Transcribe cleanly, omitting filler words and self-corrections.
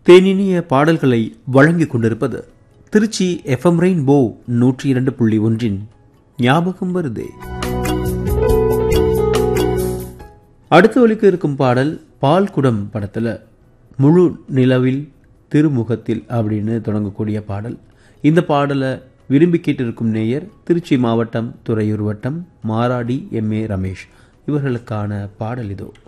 தேனினிய பாடல்களை வழங்கிக் கொண்டிருப்பது திருச்சி எஃப்எம் ரெயின்போ 102.1 ஞாபகம் வருதே. அடுத்து ஒலிக்க இருக்கும் பாடல் பால்குடம் படத்துல முழு நிலவில் திருமுகத்தில் அப்படின்னு தொடங்கக்கூடிய பாடல். இந்த பாடலை விரும்பி கேட்டிருக்கும் நேயர் திருச்சி மாவட்டம் துறையூர் வட்டம் மாராடி எம்.ஏ. ரமேஷ். இவர்களுக்கான பாடல் இதோ.